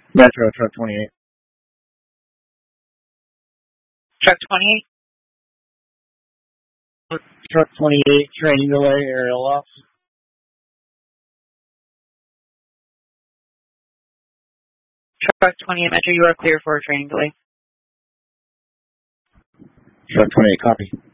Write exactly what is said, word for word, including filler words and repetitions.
Metro, truck twenty-eight. Truck twenty-eight? Truck twenty-eight, training delay, aerial off. Truck twenty-eight, Metro, you are clear for a training delay. Truck twenty-eight, copy.